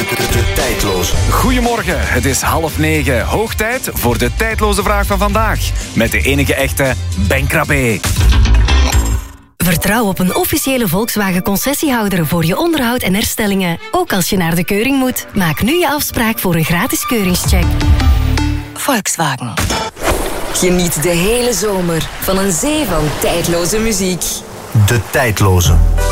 De tijdloze. Goedemorgen, het is 8:30. Hoog tijd voor de tijdloze vraag van vandaag. Met de enige echte Ben Krabbe. Vertrouw op een officiële Volkswagen-concessiehouder voor je onderhoud en herstellingen. Ook als je naar de keuring moet. Maak nu je afspraak voor een gratis keuringscheck. Volkswagen. Geniet de hele zomer van een zee van tijdloze muziek. De tijdloze.